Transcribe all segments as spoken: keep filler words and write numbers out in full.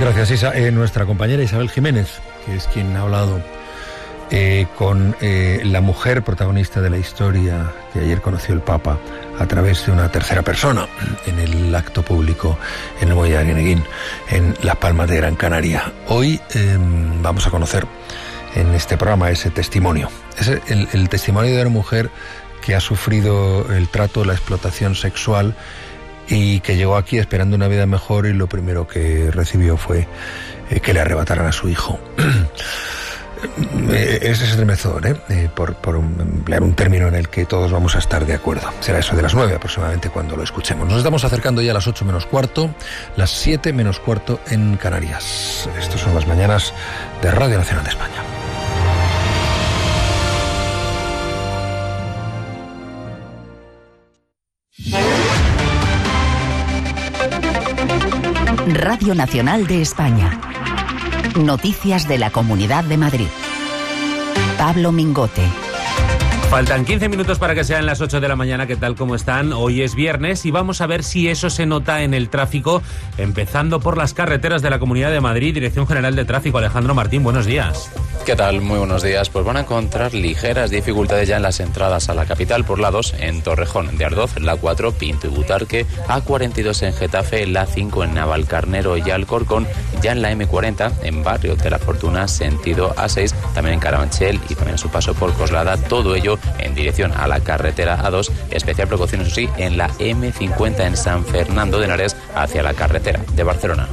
Gracias, Isa. Eh, nuestra compañera Isabel Jiménez, que es quien ha hablado eh, con eh, la mujer protagonista de la historia que ayer conoció el Papa a través de una tercera persona en el acto público en el Muelle de Arguineguín, en Las Palmas de Gran Canaria. Hoy eh, vamos a conocer en este programa ese testimonio. Es el, el testimonio de una mujer que ha sufrido el trato, la explotación sexual y que llegó aquí esperando una vida mejor, y lo primero que recibió fue eh, que le arrebataran a su hijo. Es estremecedor, ¿eh? Eh, por, por emplear un término en el que todos vamos a estar de acuerdo. Será eso de las nueve aproximadamente cuando lo escuchemos. Nos estamos acercando ya a las ocho menos cuarto, las siete menos cuarto en Canarias. Estas son las mañanas de Radio Nacional de España. Radio Nacional de España. Noticias de la Comunidad de Madrid. Pablo Mingote. Faltan quince minutos para que sean las ocho de la mañana. ¿Qué tal? ¿Cómo están? Hoy es viernes y vamos a ver si eso se nota en el tráfico, empezando por las carreteras de la Comunidad de Madrid. Dirección General de Tráfico, Alejandro Martín, buenos días. ¿Qué tal? Muy buenos días. Pues van a encontrar ligeras dificultades ya en las entradas a la capital por la dos en Torrejón de Ardoz, la cuatro Pinto y Butarque, A cuarenta y dos en Getafe, la cinco en Navalcarnero y Alcorcón, ya en la eme cuarenta en Barrio de la Fortuna, sentido A seis, también en Carabanchel y también a su paso por Coslada, todo ello en dirección a la carretera A dos, especial precaución, eso sí, en la eme cincuenta en San Fernando de Henares hacia la carretera de Barcelona.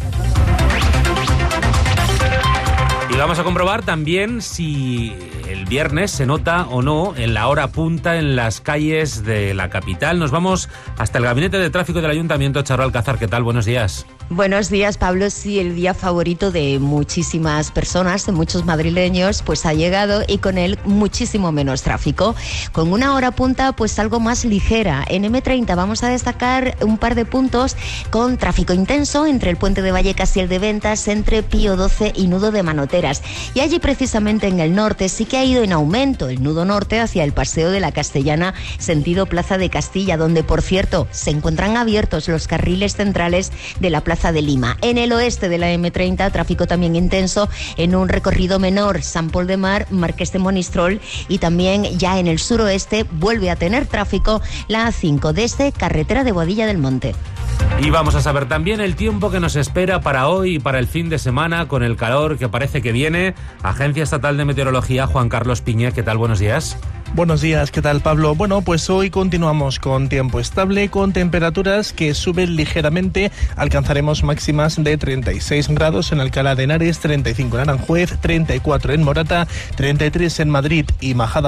Y vamos a comprobar también si el viernes se nota o no en la hora punta en las calles de la capital. Nos vamos hasta el Gabinete de Tráfico del Ayuntamiento. Charo Alcázar, ¿qué tal? Buenos días. Buenos días, Pablo. Sí, el día favorito de muchísimas personas, de muchos madrileños, pues ha llegado, y con él muchísimo menos tráfico. Con una hora punta pues algo más ligera. En eme treinta vamos a destacar un par de puntos con tráfico intenso entre el Puente de Vallecas y el de Ventas, entre Pío doce y Nudo de Manoteras. Y allí precisamente en el norte sí que ha ido en aumento el nudo norte hacia el Paseo de la Castellana, sentido Plaza de Castilla, donde por cierto se encuentran abiertos los carriles centrales de la Plaza de Lima. En el oeste de la eme treinta, tráfico también intenso en un recorrido menor, Sant Pol de Mar, Marqués de Monistrol, y también ya en el suroeste vuelve a tener tráfico la A cinco desde carretera de Boadilla del Monte. Y vamos a saber también el tiempo que nos espera para hoy y para el fin de semana, con el calor que parece que viene. Agencia Estatal de Meteorología, Juan Carlos Piña, ¿qué tal? Buenos días. Buenos días, ¿qué tal, Pablo? Bueno, pues hoy continuamos con tiempo estable, con temperaturas que suben ligeramente. Alcanzaremos máximas de treinta y seis grados en Alcalá de Henares, treinta y cinco en Aranjuez, treinta y cuatro en Morata, treinta y tres en Madrid y Majada